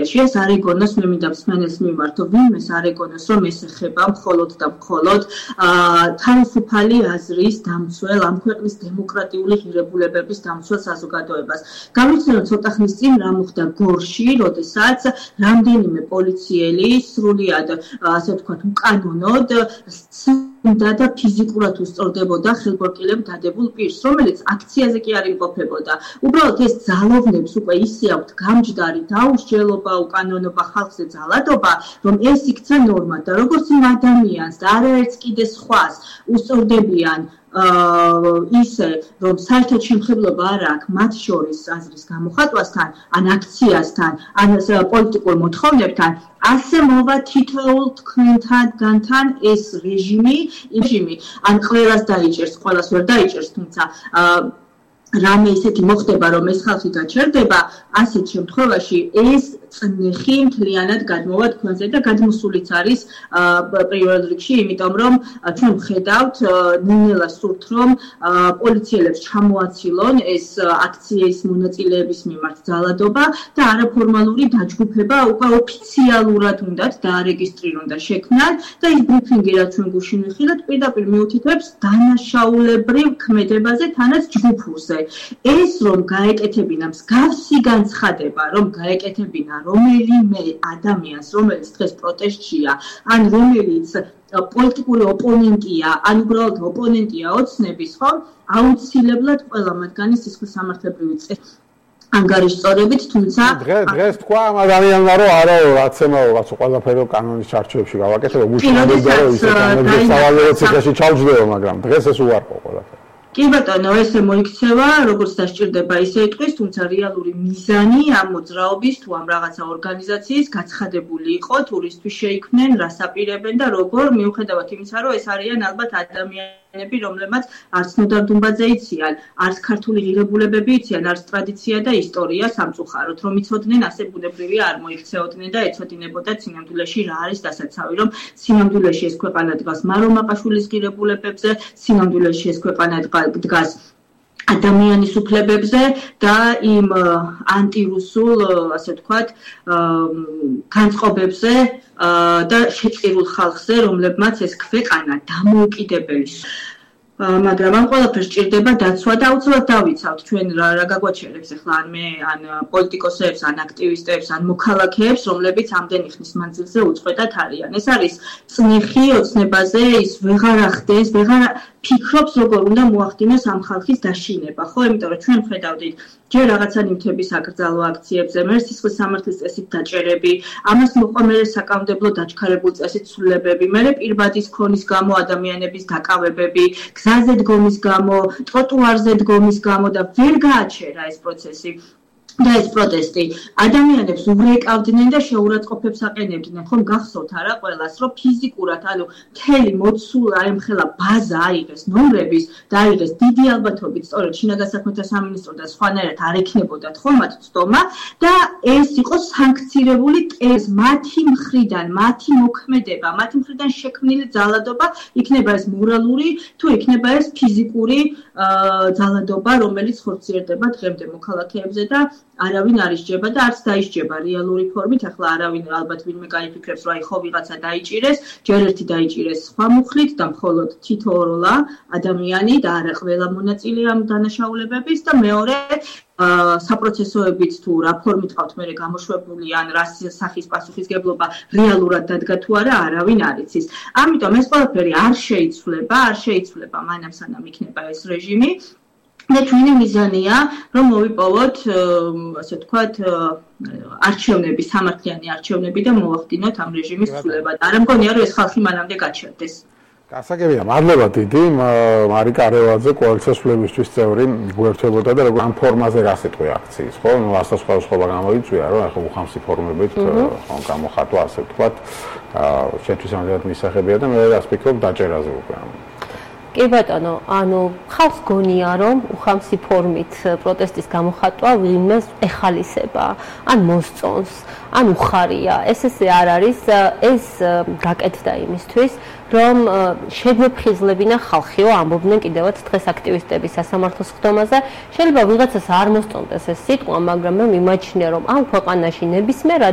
სიტუაციაში ეს არ ეგონოს მე მინდა მსმენელს მიმართო ვინმეს არ ეგონოს რომ ეს ეხება მხოლოდ და მხოლოდ თავისუფალი აზრის დამცველ ამ ქვეყნის დემოკრატიული ღირებულებების დამცველ საზოგადოებას. Გამიცნო ცოტა ხნის წინ რა მოხდა გორში, როდესაც რამდენიმე პოლიციელი სრულიად ასე ვთქვათ უკანონოდ და ფიზიკურად უსწორდებოდა ხელბორტილებ დადებულ პირს, რომელიც აქციაზე კი არ იმყოფებოდა. უბრალოდ ეს ძალოვნებს უკვე ისე აქვთ გამჯდარი დაუსჯელობა, უკანონობა, ხალხზე ძალადობა, რომ ეს იქცა ნორმა და როგორც იმ ადამიანს და არაერთს კიდე სხვას უსწორდებიან ისე, რომ საერთოდ შემხებლობა არ აქვს მათ შორის აზრის გამოხატვასთან, ან აქციასთან, ან პოლიტიკურ მოთხოვნებთან, ასე მოვა თითოეულ თქვენთან ეს რეჟიმი, ან ყველას დაიჭერს, ყველას ვერ დაიჭერს, თუმცა რამე ისეთი მოხდება, რომ ეს ხალხი გაჩერდება, ასეთ შემთხვევაში ეს წნეხი მთლიანად გადმოვა თქვენზე და გადმოსულიც არის პირველ რიგში, იმიტომ რომ ჩვენ ვხედავთ ნელ-ნელა სურთ რომ პოლიციელებს ჩამოაცილონ ეს აქციის მონაწილეების მიმართ ძალადობა და არაფორმალური დაჯგუფება უკვე ოფიციალურად უნდათ დაარეგისტრირონ და შექმნან და ის ბრიფინგი რაც ჩვენ გუშინ ვიხილეთ პირდაპირ მიუთითებს დანაშაულებრივ ქმედებაზე თანაც ჯგუფურზე. ეს რომ გაეკეთებინა მსგავსი განცხადება, რომ გაეკეთებინა რომელიმე ადამიანს, რომელიც დღეს პროტესტშია, ან რომელიც პოლიტიკური ოპონენტია, ან უბრალოდ ოპონენტია ოცნების, ხო, აუცილებლად ყველა მათგანი სისხლის სამართლებრივი წესით ანგარიშწორებით, თუმცა დღეს თქვა ამ ადამიანმა რომ არა რაც ემაო ყველაფერი კანონის ჩარჩოებში გავაკეთებ, გუშინ ამბობდა რომ ისე კანონის სავალეო ციხეში ჩავჯდება, მაგრამ დღეს ეს უარყო ყველაფერი. კი ბატონო, ესე მოიქცევა, როგორც დასჭირდება, ისე იტყვის, თუმცა რეალური მიზანი ამ მოძრაობის თუ ამ რაღაცა ორგანიზაციის გაცხადებული იყო, თურისთვის შეიქმნენ, რას აპირებენ და როგორ, მიუხედავად იმისა, რომ ეს არიან ალბათ ადამიანები, რომლებმაც არც ნოდარ დუმბაძე იციან, არც ქართული ღირებულებები იციან, არც ტრადიცია და ისტორია სამწუხაროდ, რომ იცოდნენ, ასე ბუნებრივია არ მოიქცეოდნენ და ეცოდინებოდათ სინამდვილეში რა არის დასაცავი, რომ სინამდვილეში ეს ქვეყანა დგას მარო მაყაშვილის ღირებულებებზე, სინამდვილეში ეს ქვეყანა დგას ადამიანის უფლებებზე და იმ ანტირუსულ, ასე ვთქვათ, განწყობებზე და შეწირულ ხალხზე, რომლებმაც ეს ქვეყანა დამოუკიდებელი. მაგრამ ამ ყველაფერს ჭირდება დაცვა და აუცილებლად დავიცავთ ჩვენ რა გაგვაჩერებს ახლა ან მე ან პოლიტიკოსებს, ან აქტივისტებს, ან მოქალაქეებს, რომლებიც ამდენი ხნის მანძილზე უწყვეტად არიან. ეს არის წნეხი ოცნებაზე, ის ვეღარ ახდენს, ვეღარ ფიქრობს როგორ უნდა მოახდინოს ამ ხალხის დაშინება, ხო? იმიტომ რომ ჩვენ ხედავდით ჯერ რაღაცა ნივთების აკრძალვა აქციებზე, მე სისხლის სამართლის წესით დაჭერები, ამას მოყვა მე საკანონმდებლო დაჩქარებულ წესით ცვლილებები, მე პირბადის ქონის გამო ადამიანების დაკავებები, გზაზე დგომის გამო, ტროტუარზე დგომის გამო და ვერ გააჩერა ეს პროცესი. და ეს პროტესტი ადამიანებს ურეკავდნენ და შეურაცხყოფებს აყენებდნენ, ხომ გახსოვთ არა ყველას, რომ ფიზიკურად, ანუ მთელი მოცულა ემხელა ბაზა აიღეს ნომრების და აიღეს დიდი ალბათობით, სწორედ შინაგან საქმეთა სამინისტრო და სხვანაირად არ ექნებოდათ ხომ მათ ცდომა და ეს იყო სანქცირებული ტეს მათი მხრიდან, მათი მოქმედება, მათი მხრიდან შექმნილი ძალადობა, იქნება ეს მორალური თუ იქნება ეს ფიზიკური ძალადობა, რომელიც ხორციელდება დღემდე მოქალაქეებზე და არავინ არ ისჯება და არც დაისჯება რეალური ფორმით. ახლა არავინ ალბათ ვინმე გაიფიქრებს, რომ აი ხო ვიღაცა დაიჭირეს, ჯერ ერთი დაიჭირეს სხვა მუხლით და მხოლოდ თითოეულა ადამიანი და არა ყველა მონაწილე ამ დანაშაულებების და მეორე საპროცესოებით თუ რა ფორმით ყავთ მე გამოშვებული ან რა სახის პასუხისგებლობა რეალურად დადგა თუ არა, არავინ არ იცის. ამიტომ ეს ყველაფერი არ შეიცვლება მანამ სანამ იქნება ეს რეჟიმი. და ჩვენი მიზანია, რომ მოვიპოვოთ, ასე ვთქვათ, არჩევნები, სამართლიანი არჩევნები და მოვახდინოთ ამ რეჟიმის ცვლილება. და არ მგონია, რომ ეს ხალხი მანამდე გაჩერდეს. გასაგებია, მადლობა დიდი, მარიკა არევაძე, კოალიციის სრულებისთვის წევრი, გვერდებოდა და როგორ ამ ფორმაზე რა სიტყვი აქციის, ხო? ნუ ასა სხვა გამოიწვია, რომ ახლა უხამსი ფორმებით ხო გამოხატვა, ასე ვთქვათ, შეთვის ამდენად მისაღებია და მე რას ვფიქრობ დაჭერაზე უკვე. კი ბატონო, ანუ ხალხს გონია, რომ უხამსი ფორმით პროტესტის გამოხატვა ვინმეს ეხალისება, ან მოსწონს, ან უხარია. ესე არ არის, ეს გაკეთდა იმისთვის, რომ შეგვეფხიზლებინა ხალხიო, ამბობდნენ კიდევაც დღეს აქტივისტები სასამართლოს ხდომაზე. შეიძლება ვიღაცას არ მოსწონდეს ეს სიტყვა, მაგრამ მე მიმაჩნია, რომ ამ ქვეყანაში ნებისმიერ